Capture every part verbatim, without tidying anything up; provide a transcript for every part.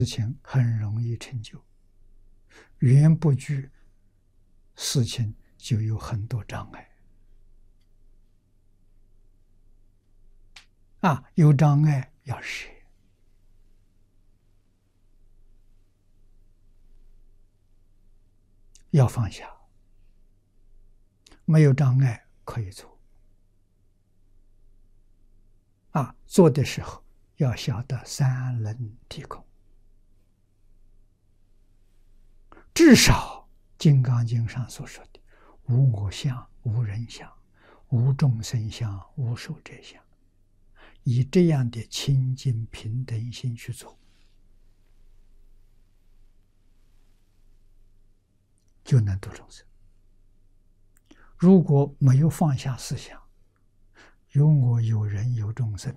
事情很容易成就，缘不具，事情就有很多障碍。啊，有障碍要舍，要放下，没有障碍可以做。啊，做的时候要晓得三轮体空，至少《金刚经》上所说的无我相、无人相、无众生相、无寿者相，以这样的清净平等心去做，就能度众生。如果没有放下思想，有我有人有众生，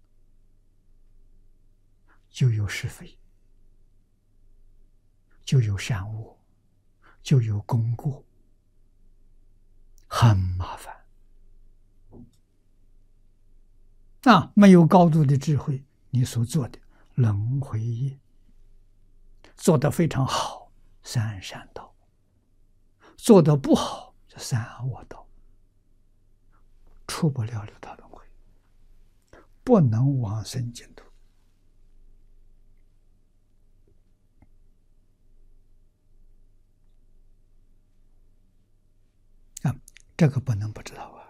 就有是非，就有善恶，就有功过，很麻烦。啊，没有高度的智慧，你所做的轮回业做得非常好，三善道；做得不好，三恶道，出不了六道轮回，不能往生净土。啊，这个不能不知道啊。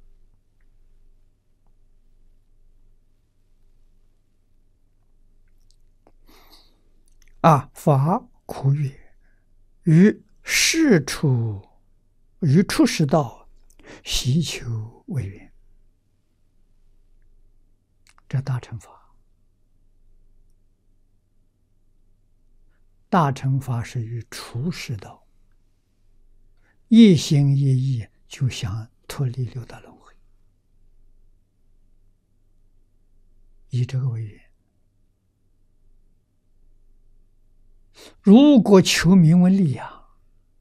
啊，法苦曰：于世处，于处世道，习求为缘。这大乘法，大乘法是于处世道，一心一意就想脱离六道轮回，以这个为缘。如果求名闻利养，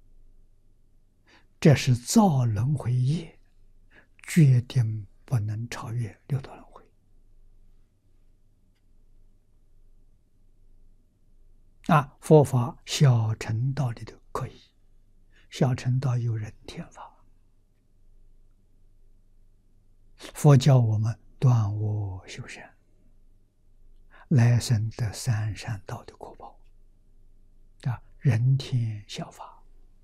这是造轮回业，决定不能超越六道轮回。啊，佛法小乘道里头可以，小乘道有人天法，佛教我们断恶修善，来生得三善道的果报。啊，人天小法。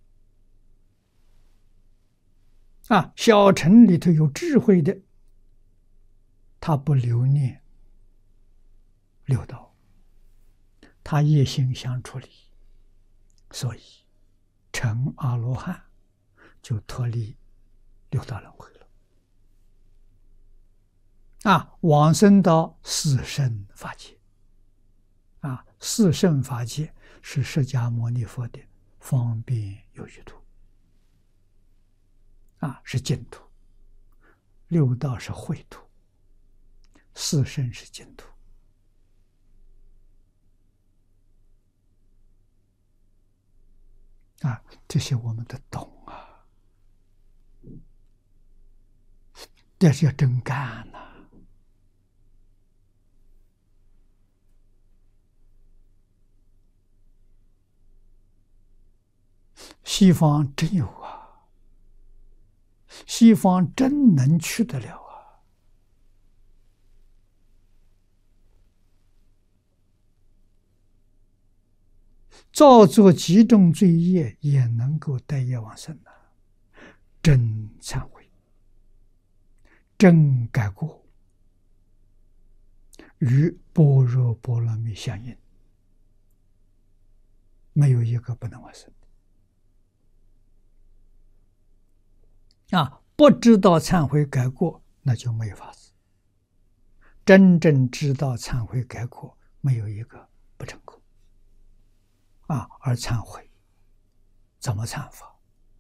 啊，小乘里头有智慧的，他不留念六道，他一心想处理，所以成阿罗汉就脱离六道轮回了。啊，往生到四圣法界。啊，四圣法界是释迦牟尼佛的方便有余土，啊，是净土；六道是秽土，四圣是净土。啊，这些我们都懂啊，这是要真干呐、啊。西方真有啊，西方真能去得了啊。造作几种罪业也能够带业往生啊，真忏悔，真改过，与般若波罗蜜相应，没有一个不能往生。啊，不知道忏悔改过，那就没有法子。真正知道忏悔改过，没有一个不成功。啊，而忏悔怎么忏法？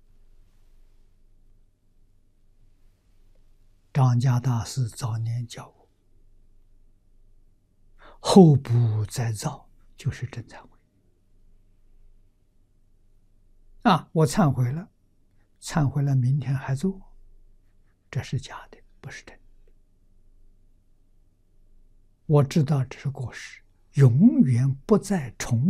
张家大师早年教我，后不再造，就是真忏悔。啊，我忏悔了。忏悔了，明天还做，这是假的，不是真的。我知道这是过失， 永远不再重